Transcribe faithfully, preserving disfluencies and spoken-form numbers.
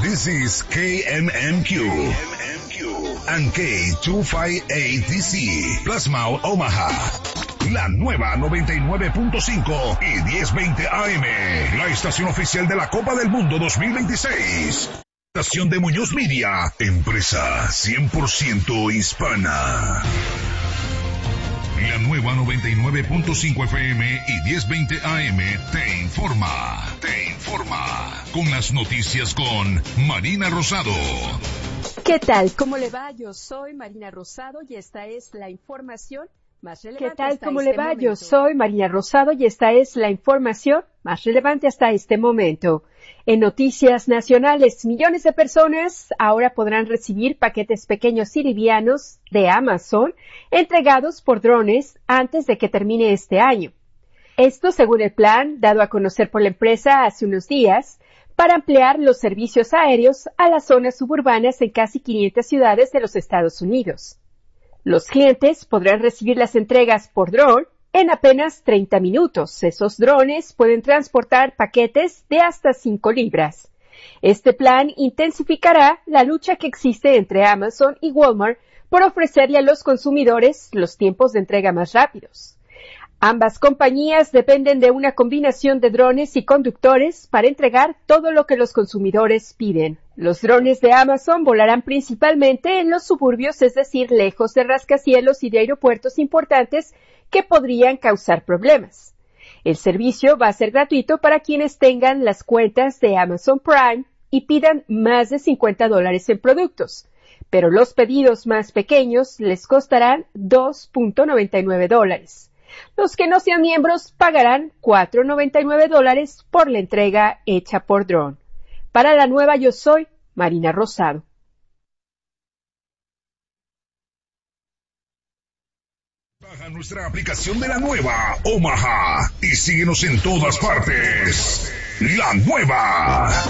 This is K M M Q and K two fifty-eight D C, Plasma Omaha. La nueva noventa y nueve punto cinco y diez veinte A M, la estación oficial de la Copa del Mundo dos mil veintiséis. Estación de Muñoz Media, empresa cien por ciento hispana. La nueva noventa y nueve punto cinco F M y diez veinte A M te informa, te informa con las noticias con Marina Rosado. ¿Qué tal? ¿Cómo le va? Yo soy Marina Rosado y esta es la información más relevante. ¿Qué tal? ¿Cómo le va? Yo soy Marina Rosado y esta es la información más relevante hasta este momento. En noticias nacionales, millones de personas ahora podrán recibir paquetes pequeños y livianos de Amazon entregados por drones antes de que termine este año. Esto según el plan dado a conocer por la empresa hace unos días para ampliar los servicios aéreos a las zonas suburbanas en casi quinientas ciudades de los Estados Unidos. Los clientes podrán recibir las entregas por dron en apenas treinta minutos. Esos drones pueden transportar paquetes de hasta cinco libras. Este plan intensificará la lucha que existe entre Amazon y Walmart por ofrecerle a los consumidores los tiempos de entrega más rápidos. Ambas compañías dependen de una combinación de drones y conductores para entregar todo lo que los consumidores piden. Los drones de Amazon volarán principalmente en los suburbios, es decir, lejos de rascacielos y de aeropuertos importantes que podrían causar problemas. El servicio va a ser gratuito para quienes tengan las cuentas de Amazon Prime y pidan más de cincuenta dólares en productos, pero los pedidos más pequeños les costarán dos punto noventa y nueve dólares. Los que no sean miembros pagarán cuatro punto noventa y nueve dólares por la entrega hecha por dron. Para la nueva Yo Soy, Marina Rosado. Baja nuestra aplicación de la nueva Omaha y síguenos en todas partes. La nueva.